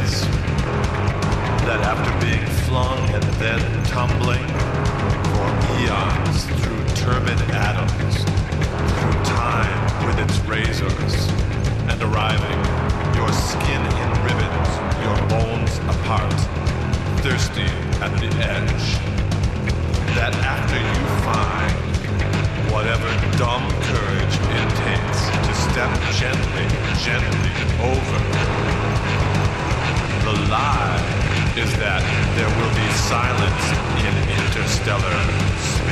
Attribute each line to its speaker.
Speaker 1: is that after being flung and then tumbling for eons through turbid atoms, through time with its razors, and arriving, your skin in ribbons, your bones apart, thirsty at the edge, that after you find whatever dumb courage it takes to step gently, gently over, the lie is that there will be silence in interstellar space.